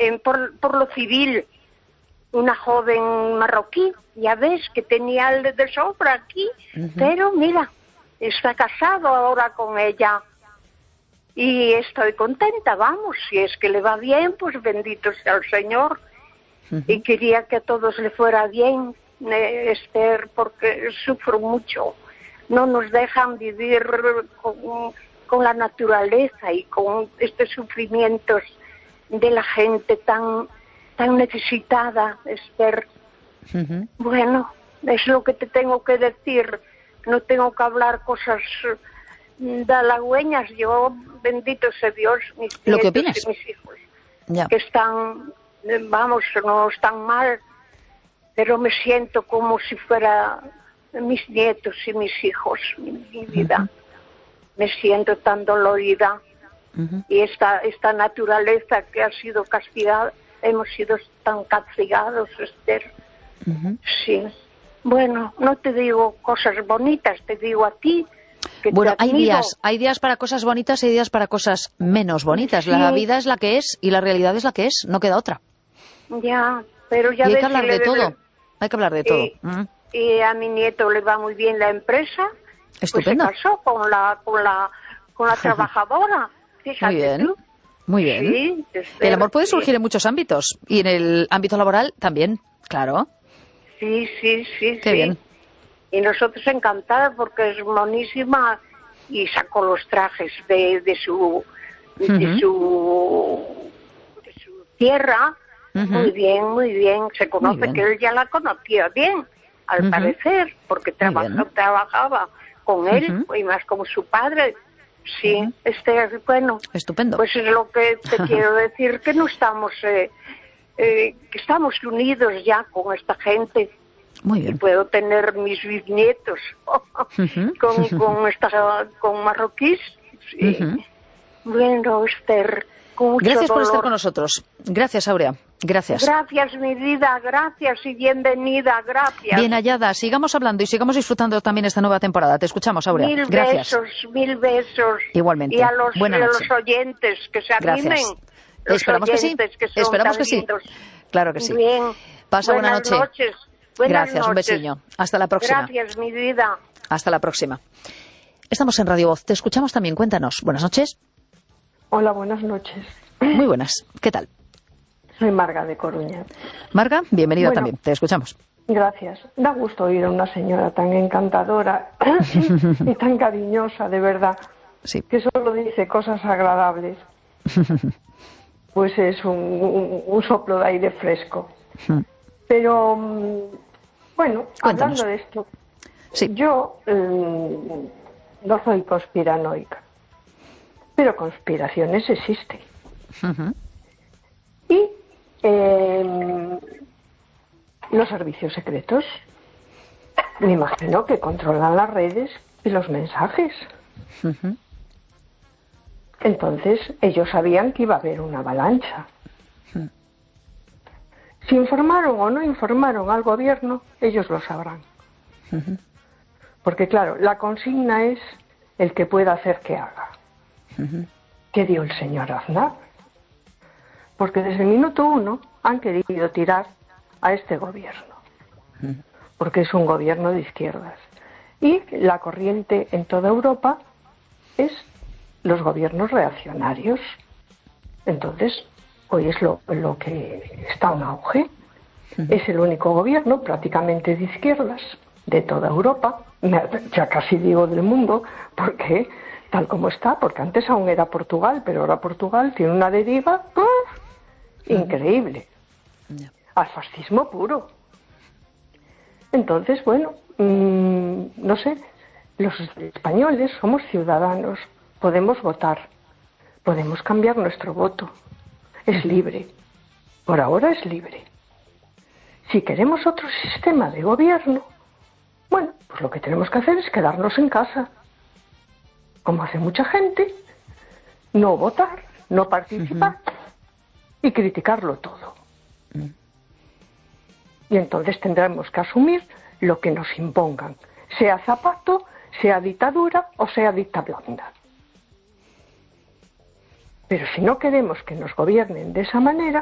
por lo civil, una joven marroquí, ya ves, que tenía el de sobra aquí, pero mira, está casado ahora con ella y estoy contenta, vamos, si es que le va bien, pues bendito sea el Señor. Y quería que a todos le fuera bien, Esther, porque sufro mucho. No nos dejan vivir con la naturaleza y con estos sufrimientos de la gente tan necesitada, Esther. Bueno, es lo que te tengo que decir. No tengo que hablar cosas de halagüeñas. Yo, bendito sea Dios, mis ¿Lo que nietos opinas? y mis hijos, Ya. que están, vamos, no están mal, pero me siento como si fuera mis nietos y mis hijos, mi vida. Me siento tan dolorida. Y esta naturaleza que ha sido castigada, hemos sido tan castigados, Esther. Sí. Bueno, no te digo cosas bonitas, te digo a ti que bueno, te admiro. hay días para cosas bonitas y hay días para cosas menos bonitas. Sí. La vida es la que es y la realidad es la que es, no queda otra. Ya, pero ya Y hay ves que hablar de todo. Hay que hablar de todo. Y a mi nieto le va muy bien la empresa. Estupendo. Pues se casó con la trabajadora. Fíjate. Muy bien. Tú. Muy bien. Sí, Esther, el amor puede surgir en muchos ámbitos y en el ámbito laboral también, claro. Sí. Qué bien. Y nosotros encantadas porque es monísima y sacó los trajes de su tierra. Muy bien. Se conoce que él ya la conocía bien, al parecer, porque trabajaba con él y más como su padre. Sí, bueno, estupendo. Pues es lo que te quiero decir, que no estamos, que estamos unidos ya con esta gente. Muy bien. Y puedo tener mis bisnietos con marroquíes. Sí. Bueno, Esther, con mucho gracias por dolor. estar con nosotros. Gracias, Aurea. Gracias. Gracias, mi vida, gracias y bienvenida, gracias. Bien hallada. Sigamos hablando y sigamos disfrutando también esta nueva temporada. Te escuchamos, Aurea. Gracias. Mil besos. Igualmente. Y a los oyentes que se animen. Gracias. Los Esperamos que sí. oyentes que son Esperamos tan que sí. lindos. Claro que sí. Bien. Pasa buena Buenas noche. noches. Buenas Gracias, un noches. besiño. Hasta la próxima. Gracias, mi vida. Hasta la próxima. Estamos en Radio Voz. Te escuchamos también. Cuéntanos. Buenas noches. Hola, buenas noches. Muy buenas. ¿Qué tal? Soy Marga de Coruña. Marga, bienvenida también. Te escuchamos. Gracias. Da gusto oír a una señora tan encantadora y tan cariñosa, de verdad. Sí. Que solo dice cosas agradables. Pues es un soplo de aire fresco. Pero, bueno, Cuéntanos. hablando de esto, sí. yo no soy conspiranoica, pero conspiraciones existen. Y los servicios secretos, me imagino que controlan las redes y los mensajes. Entonces, ellos sabían que iba a haber una avalancha. Si informaron o no informaron al gobierno, ellos lo sabrán. Porque, claro, la consigna es el que pueda hacer que haga. ¿Qué dio el señor Aznar? Porque desde el minuto 1 han querido tirar a este gobierno. Porque es un gobierno de izquierdas. Y la corriente en toda Europa es los gobiernos reaccionarios. Entonces, hoy es lo que está en auge. Es el único gobierno prácticamente de izquierdas de toda Europa, ya casi digo del mundo, porque tal como está, porque antes aún era Portugal, pero ahora Portugal tiene una deriva increíble, al fascismo puro. Entonces, bueno, no sé, los españoles somos ciudadanos, podemos votar, podemos cambiar nuestro voto, es libre, por ahora es libre. Si queremos otro sistema de gobierno, bueno, pues lo que tenemos que hacer es quedarnos en casa, como hace mucha gente, no votar, no participar y criticarlo todo. Y entonces tendremos que asumir lo que nos impongan, sea Zapato, sea dictadura o sea dicta blanda. Pero si no queremos que nos gobiernen de esa manera,